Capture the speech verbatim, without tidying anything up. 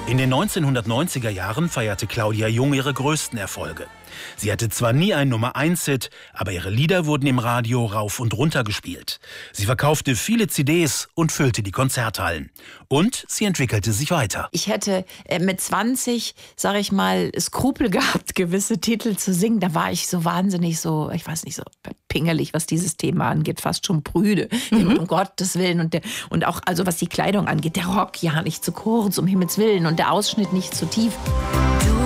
In den neunzehnhundertneunziger Jahren feierte Claudia Jung ihre größten Erfolge. Sie hatte zwar nie einen Nummer eins Hit, aber ihre Lieder wurden im Radio rauf und runter gespielt. Sie verkaufte viele C Ds und füllte die Konzerthallen. Und sie entwickelte sich weiter. Ich hätte äh, mit zwanzig, sage ich mal, Skrupel gehabt, gewisse Titel zu singen. Da war ich so wahnsinnig so, ich weiß nicht, so pingelig, was dieses Thema angeht, fast schon prüde. Mhm. Um Gottes Willen. Und, der, und auch, also was die Kleidung angeht, der Rock ja nicht zu kurz, um Himmels Willen. Und der Ausschnitt nicht zu tief.